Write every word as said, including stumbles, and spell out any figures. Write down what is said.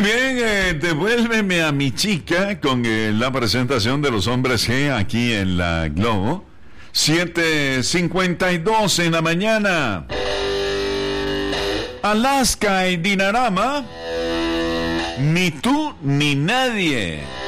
bien, eh, devuélveme a mi chica con eh, la presentación de los hombres G aquí en la Globo. siete cincuenta y dos en la mañana. Alaska y Dinarama. Ni tú ni nadie.